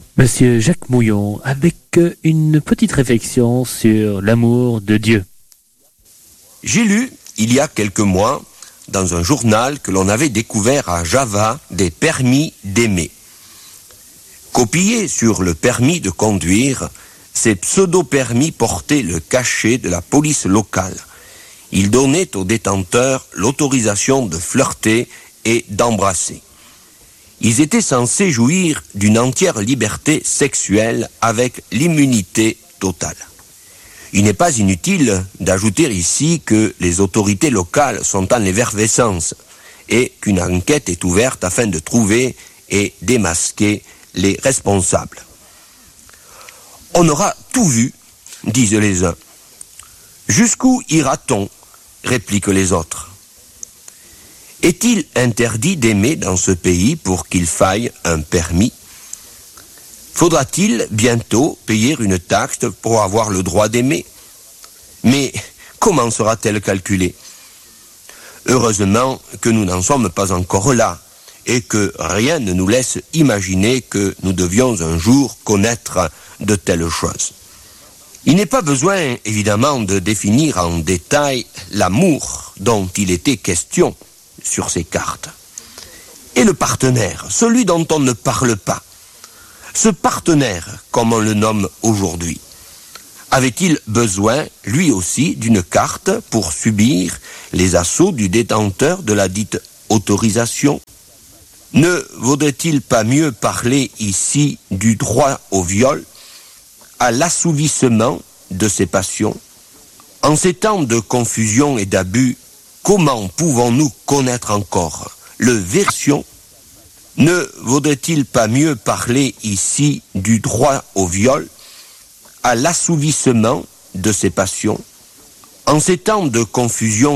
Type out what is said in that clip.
Monsieur Jacques Mouillon, avec une petite réflexion sur l'amour de Dieu. J'ai lu, il y a quelques mois, dans un journal que l'on avait découvert à Java des permis d'aimer. Copiés sur le permis de conduire, ces pseudo-permis portaient le cachet de la police locale. Ils donnaient aux détenteurs l'autorisation de flirter et d'embrasser. Ils étaient censés jouir d'une entière liberté sexuelle avec l'immunité totale. Il n'est pas inutile d'ajouter ici que les autorités locales sont en effervescence et qu'une enquête est ouverte afin de trouver et démasquer les responsables. On aura tout vu, disent les uns. Jusqu'où ira-t-on, répliquent les autres. Est-il interdit d'aimer dans ce pays pour qu'il faille un permis ? Faudra-t-il bientôt payer une taxe pour avoir le droit d'aimer ? Mais comment sera-t-elle calculée ? Heureusement que nous n'en sommes pas encore là et que rien ne nous laisse imaginer que nous devions un jour connaître de telles choses. Il n'est pas besoin, évidemment, de définir en détail l'amour dont il était question sur ces cartes. Et le partenaire, celui dont on ne parle pas, ce partenaire, comme on le nomme aujourd'hui, avait-il besoin, lui aussi, d'une carte pour subir les assauts du détenteur de la dite autorisation ? Ne vaudrait-il pas mieux parler ici du droit au viol, à l'assouvissement de ses passions ? En ces temps de confusion et d'abus, comment pouvons-nous connaître encore le version ? Ne vaudrait-il pas mieux parler ici du droit au viol, à l'assouvissement de ses passions ? En ces temps de confusion